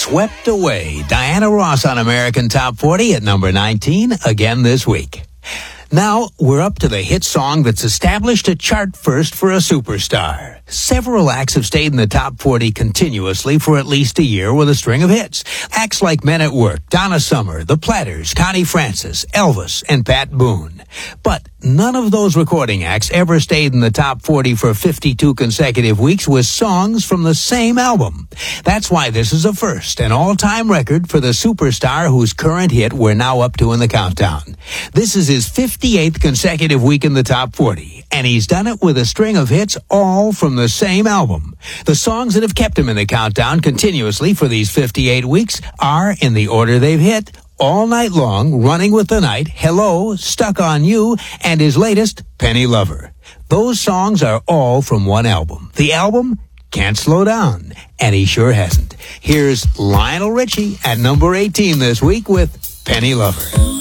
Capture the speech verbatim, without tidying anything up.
Swept Away. Diana Ross on American Top forty at number nineteen, again this week. Now, we're up to the hit song that's established a chart first for a superstar. Several acts have stayed in the top forty continuously for at least a year with a string of hits. Acts like Men at Work, Donna Summer, The Platters, Connie Francis, Elvis, and Pat Boone. But none of those recording acts ever stayed in the top forty for fifty-two consecutive weeks with songs from the same album. That's why this is a first, an all-time record for the superstar whose current hit we're now up to in the countdown. This is his fifty-eighth consecutive week in the top forty, and he's done it with a string of hits all from the same album. The songs that have kept him in the countdown continuously for these fifty-eight weeks are, in the order they've hit, All Night Long, Running with the Night, Hello, Stuck on You, and his latest, Penny Lover. Those songs are all from one album. The album, Can't Slow Down, and he sure hasn't. Here's Lionel Richie at number eighteen this week with Penny Lover.